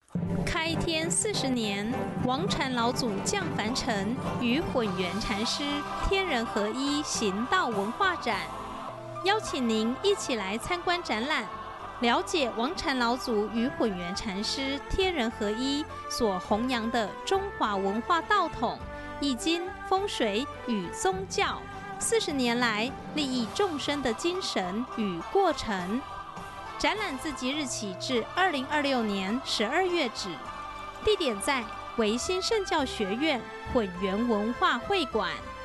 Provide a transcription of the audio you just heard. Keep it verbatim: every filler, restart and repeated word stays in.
开天四十年，王禅老祖降凡尘，与混元禅师天人合一行道文化展，邀请您一起来参观展览，了解王禅老祖与混元禅师天人合一所弘扬的中华文化道统、易经、风水与宗教四十年来利益众生的精神与过程。展览自即日起至二零二六年十二月止，地点在维新圣教学院混元文化会馆。